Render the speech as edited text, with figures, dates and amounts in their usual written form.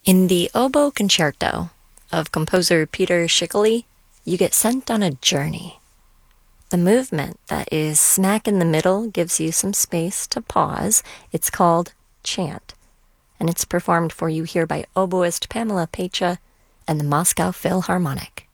In the Oboe Concerto of composer Peter Schickele, you get sent on a journey. The movement that is smack in the middle gives you some space to pause. It's called chant, and it's performed for you here by oboist Pamela Pecha and the Moscow Philharmonic.